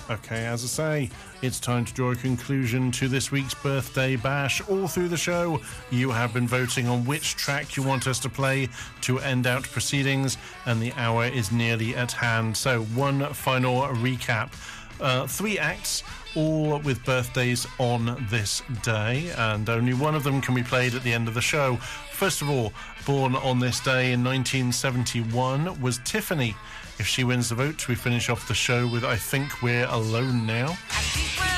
Okay, as I say, it's time to draw a conclusion to this week's Birthday Bash. All through the show, you have been voting on which track you want us to play to end out proceedings, and the hour is nearly at hand. So, one final recap. 3 acts, all with birthdays on this day, and only one of them can be played at the end of the show. First of all, born on this day in 1971 was Tiffany. If she wins the vote, we finish off the show with I Think We're Alone Now.